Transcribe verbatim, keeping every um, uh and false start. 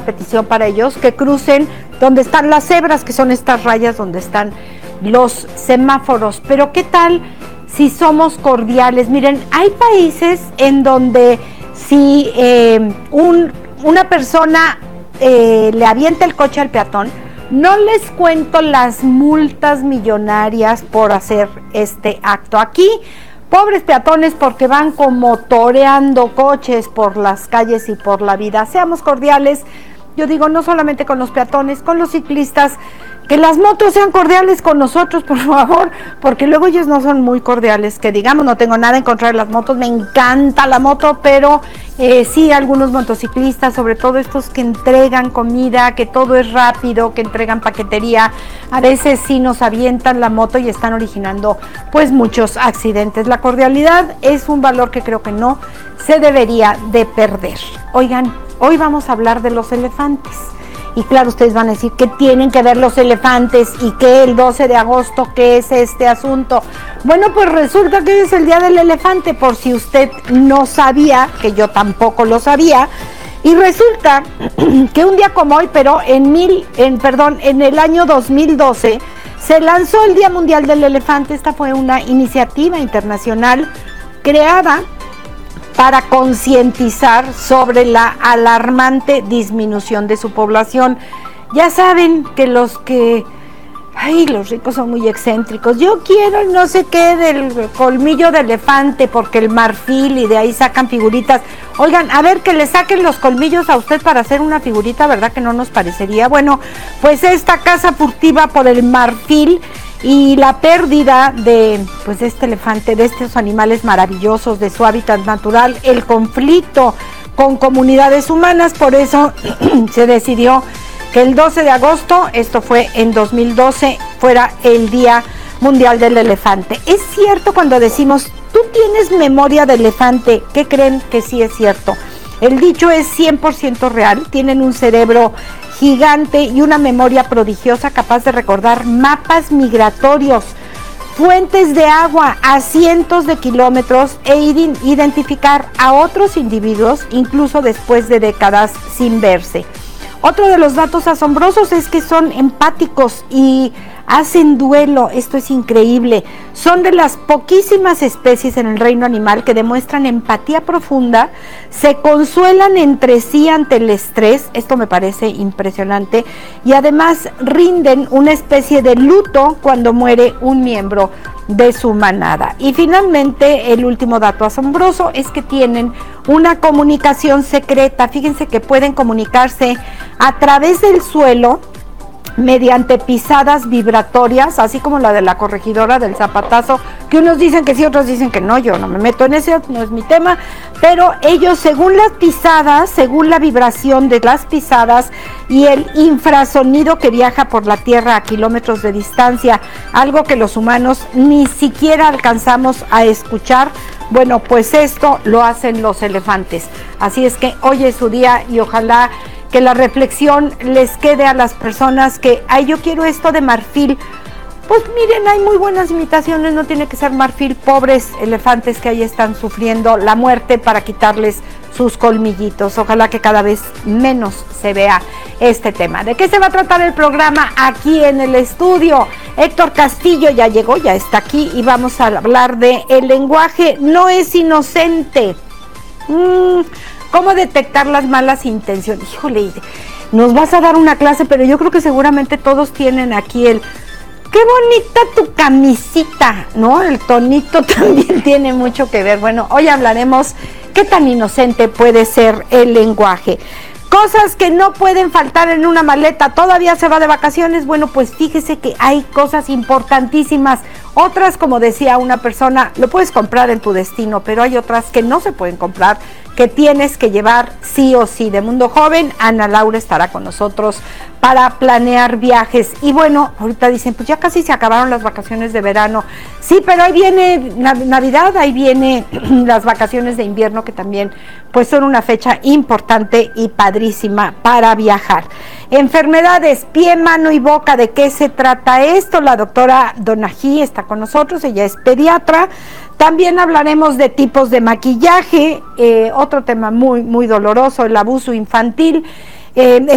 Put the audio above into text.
petición para ellos que crucen donde están las cebras, que son estas rayas donde están los semáforos. Pero ¿qué tal si somos cordiales? Miren, hay países en donde si eh, un, una persona eh, le avienta el coche al peatón, no les cuento las multas millonarias por hacer este acto. Aquí, pobres peatones, porque van como toreando coches por las calles y por la vida. Seamos cordiales, yo digo, no solamente con los peatones, con los ciclistas, que las motos sean cordiales con nosotros, por favor, porque luego ellos no son muy cordiales, que digamos. No tengo nada en contra de las motos, me encanta la moto, pero eh, sí, algunos motociclistas, sobre todo estos que entregan comida, que todo es rápido, que entregan paquetería, a veces sí nos avientan la moto y están originando pues muchos accidentes. La cordialidad es un valor que creo que no se debería de perder. Oigan, hoy vamos a hablar de los elefantes. Y claro, ustedes van a decir, ¿qué tienen que ver los elefantes? ¿Y qué el doce de agosto? ¿Qué es este asunto? Bueno, pues resulta que hoy es el Día del Elefante, por si usted no sabía, que yo tampoco lo sabía. Y resulta que un día como hoy, pero en mil, en, perdón, en el año dos mil doce, se lanzó el Día Mundial del Elefante. Esta fue una iniciativa internacional creada para concientizar sobre la alarmante disminución de su población. Ya saben que los que, ay, los ricos son muy excéntricos. Yo quiero no sé qué del colmillo de elefante, porque el marfil, y de ahí sacan figuritas. Oigan, a ver, que le saquen los colmillos a usted para hacer una figurita, ¿verdad que no nos parecería? Bueno, pues esta caza furtiva por el marfil y la pérdida de pues de este elefante, de estos animales maravillosos, de su hábitat natural, el conflicto con comunidades humanas, por eso se decidió que el doce de agosto, esto fue en dos mil doce, fuera el Día Mundial del Elefante. Es cierto cuando decimos, tú tienes memoria de elefante, ¿qué creen? Que sí es cierto. El dicho es cien por ciento real, tienen un cerebro gigante y una memoria prodigiosa capaz de recordar mapas migratorios, fuentes de agua a cientos de kilómetros e identificar a otros individuos incluso después de décadas sin verse. Otro de los datos asombrosos es que son empáticos y hacen duelo. Esto es increíble. Son de las poquísimas especies en el reino animal que demuestran empatía profunda, se consuelan entre sí ante el estrés, esto me parece impresionante, y además rinden una especie de luto cuando muere un miembro de su manada. Y finalmente, el último dato asombroso es que tienen una comunicación secreta. Fíjense que pueden comunicarse a través del suelo mediante pisadas vibratorias, así como la de la corregidora del zapatazo, que unos dicen que sí, otros dicen que no. Yo no me meto en ese, no es mi tema, pero ellos, según las pisadas, según la vibración de las pisadas y el infrasonido que viaja por la tierra a kilómetros de distancia, algo que los humanos ni siquiera alcanzamos a escuchar, bueno, pues esto lo hacen los elefantes. Así es que hoy es su día y ojalá que la reflexión les quede a las personas que, ay, yo quiero esto de marfil. Pues miren, hay muy buenas imitaciones, no tiene que ser marfil. Pobres elefantes que ahí están sufriendo la muerte para quitarles sus colmillitos. Ojalá que cada vez menos se vea este tema. ¿De qué se va a tratar el programa aquí en el estudio? Héctor Castillo ya llegó, ya está aquí, y vamos a hablar de el lenguaje no es inocente. Mm, ¿Cómo detectar las malas intenciones? Híjole, nos vas a dar una clase, pero yo creo que seguramente todos tienen aquí el qué bonita tu camisita, ¿no? El tonito también tiene mucho que ver. Bueno, hoy hablaremos qué tan inocente puede ser el lenguaje. Cosas que no pueden faltar en una maleta. ¿Todavía se va de vacaciones? Bueno, pues fíjese que hay cosas importantísimas. Otras, como decía una persona, lo puedes comprar en tu destino, pero hay otras que no se pueden comprar, que tienes que llevar sí o sí. De Mundo Joven, Ana Laura estará con nosotros para planear viajes. Y bueno, ahorita dicen, pues ya casi se acabaron las vacaciones de verano. Sí, pero ahí viene Navidad, ahí viene las vacaciones de invierno, que también pues son una fecha importante y padrísima para viajar. Enfermedades, pie, mano y boca, ¿de qué se trata esto? La doctora Donají está con nosotros, ella es pediatra. También hablaremos de tipos de maquillaje, eh, otro tema muy, muy doloroso, el abuso infantil. Eh,